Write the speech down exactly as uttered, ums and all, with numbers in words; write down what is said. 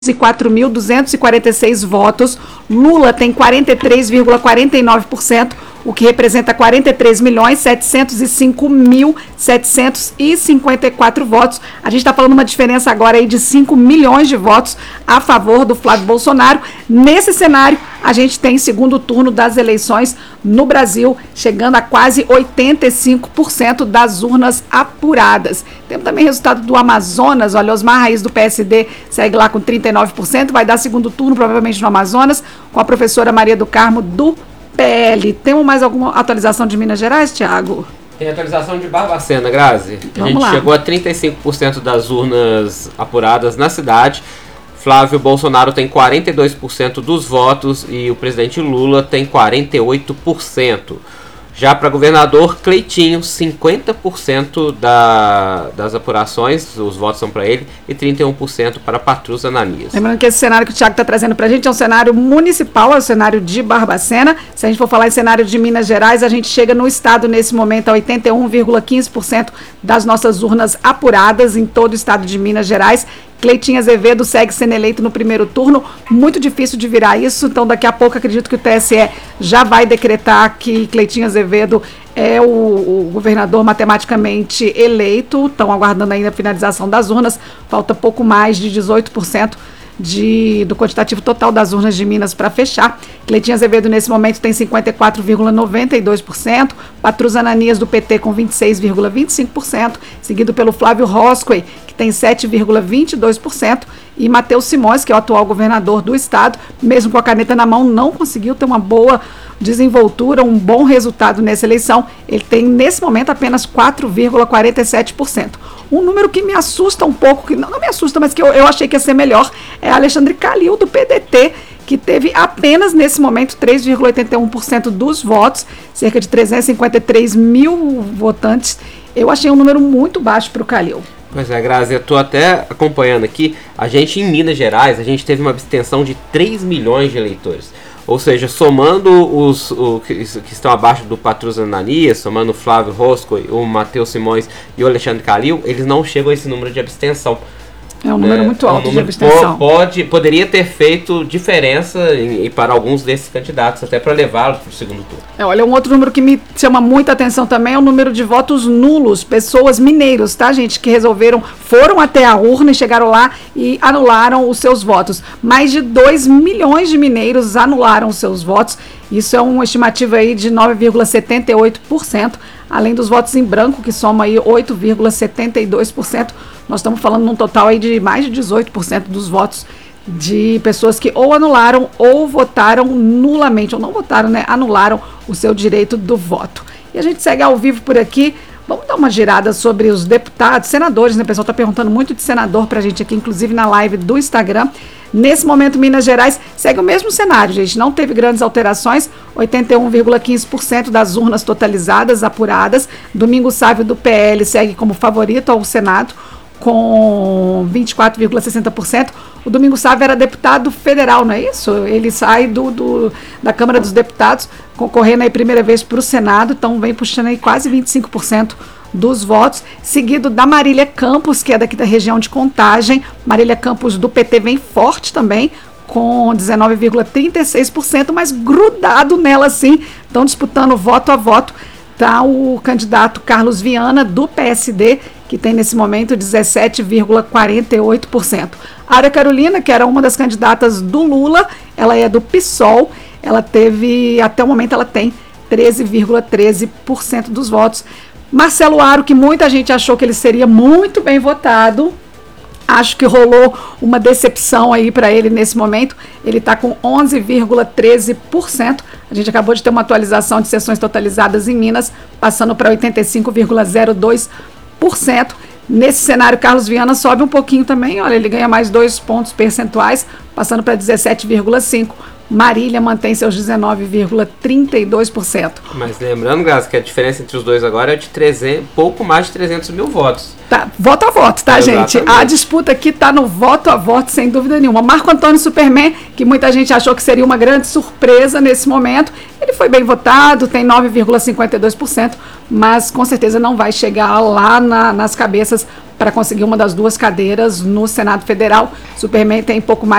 e quatro mil duzentos e quarenta e seis votos. Lula tem quarenta e três vírgula quarenta e nove por cento, o que representa quarenta e três milhões setecentos e cinco mil setecentos e cinquenta e quatro votos. A gente está falando uma diferença agora aí de cinco milhões de votos a favor do Flávio Bolsonaro. Nesse cenário, a gente tem segundo turno das eleições no Brasil, chegando a quase oitenta e cinco por cento das urnas apuradas. Temos também resultado do Amazonas. Olha, Osmar Raiz do P S D segue lá com trinta e nove por cento, vai dar segundo turno provavelmente no Amazonas, com a professora Maria do Carmo do P L. Temos mais alguma atualização de Minas Gerais, Thiago? Tem atualização de Barbacena, Grazi. Vamos a gente lá. Chegou a trinta e cinco por cento das urnas apuradas na cidade. Flávio Bolsonaro tem quarenta e dois por cento dos votos e o presidente Lula tem quarenta e oito por cento. Já para governador, Cleitinho, cinquenta por cento da, das apurações, os votos são para ele, e trinta e um por cento para Patrus Ananias. Lembrando que esse cenário que o Thiago está trazendo para a gente é um cenário municipal, é o cenário de Barbacena. Se a gente for falar em cenário de Minas Gerais, a gente chega no estado nesse momento a oitenta e um vírgula quinze por cento das nossas urnas apuradas em todo o estado de Minas Gerais. Cleitinho Azevedo segue sendo eleito no primeiro turno, muito difícil de virar isso, então daqui a pouco acredito que o T S E já vai decretar que Cleitinho Azevedo é o, o governador matematicamente eleito. Estão aguardando ainda a finalização das urnas, falta pouco mais de dezoito por cento de, do quantitativo total das urnas de Minas para fechar. Cleitinho Azevedo nesse momento tem cinquenta e quatro vírgula noventa e dois por cento, Patrus Ananias do P T com vinte e seis vírgula vinte e cinco por cento, seguido pelo Flávio Roscoe, que tem sete vírgula vinte e dois por cento, e Matheus Simões, que é o atual governador do estado, mesmo com a caneta na mão, não conseguiu ter uma boa desenvoltura, um bom resultado nessa eleição. Ele tem, nesse momento, apenas quatro vírgula quarenta e sete por cento. Um número que me assusta um pouco, que não, não me assusta, mas que eu, eu achei que ia ser melhor, é Alexandre Calil, do P D T, que teve apenas, nesse momento, três vírgula oitenta e um por cento dos votos, cerca de trezentos e cinquenta e três mil votantes. Eu achei um número muito baixo para o Calil. Pois é, Grazi, eu estou até acompanhando aqui. A gente, em Minas Gerais, a gente teve uma abstenção de três milhões de eleitores. Ou seja, somando os o, que, que estão abaixo do Patrus Ananias, somando o Flávio Roscoe, o Matheus Simões e o Alexandre Calil, eles não chegam a esse número de abstenção. É um número é, muito alto um número de abstenção. Pode, poderia ter feito diferença em, em, para alguns desses candidatos, até para levá-los para o segundo turno. É, olha, um outro número que me chama muita atenção também é o número de votos nulos, pessoas mineiros, tá, gente, que resolveram, foram até a urna e chegaram lá e anularam os seus votos. Mais de dois milhões de mineiros anularam os seus votos. Isso é uma estimativa aí de nove vírgula setenta e oito por cento, além dos votos em branco, que soma aí oito vírgula setenta e dois por cento. Nós estamos falando num total aí de mais de dezoito por cento dos votos de pessoas que ou anularam ou votaram nulamente, ou não votaram, né? Anularam o seu direito do voto. E a gente segue ao vivo por aqui. Vamos dar uma girada sobre os deputados, senadores, né? O pessoal está perguntando muito de senador para a gente aqui, inclusive na live do Instagram. Nesse momento, Minas Gerais segue o mesmo cenário, gente. Não teve grandes alterações. oitenta e um vírgula quinze por cento das urnas totalizadas, apuradas. Domingos Sávio do P L segue como favorito ao Senado, com vinte e quatro vírgula sessenta por cento. O Domingos Sávio era deputado federal, não é isso? Ele sai do, do, da Câmara dos Deputados, concorrendo aí primeira vez para o Senado, então vem puxando aí quase vinte e cinco por cento dos votos, seguido da Marília Campos, que é daqui da região de Contagem. Marília Campos do P T vem forte também, com dezenove vírgula trinta e seis por cento, mas grudado nela sim, estão disputando voto a voto. Está o candidato Carlos Viana, do P S D, que tem nesse momento dezessete vírgula quarenta e oito por cento. A Áurea Carolina, que era uma das candidatas do Lula, ela é do PSOL, ela teve, até o momento ela tem treze vírgula treze por cento dos votos. Marcelo Aro, que muita gente achou que ele seria muito bem votado, acho que rolou uma decepção aí para ele nesse momento. Ele está com onze vírgula treze por cento. A gente acabou de ter uma atualização de sessões totalizadas em Minas, passando para oitenta e cinco vírgula zero dois por cento. Nesse cenário, Carlos Viana sobe um pouquinho também. Olha, ele ganha mais dois pontos percentuais, passando para dezessete vírgula cinco por cento. Marília mantém seus dezenove vírgula trinta e dois por cento. Mas lembrando, Grazi, que a diferença entre os dois agora é de trezentos, pouco mais de trezentos mil votos. Tá, voto a voto, tá, é, gente? A disputa aqui tá no voto a voto, sem dúvida nenhuma. Marco Antônio Superman, que muita gente achou que seria uma grande surpresa nesse momento, ele foi bem votado, tem nove vírgula cinquenta e dois por cento, mas com certeza não vai chegar lá na, nas cabeças para conseguir uma das duas cadeiras no Senado Federal. Superman tem pouco mais